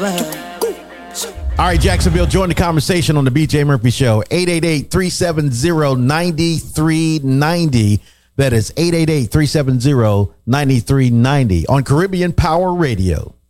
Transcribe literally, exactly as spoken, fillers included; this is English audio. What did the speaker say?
All right, Jacksonville, join the conversation on the B J Murphy Show. eight eight eight, three seven zero, nine three nine zero. That is eight eight eight, three seven zero, nine three nine zero on Caribbean Power Radio.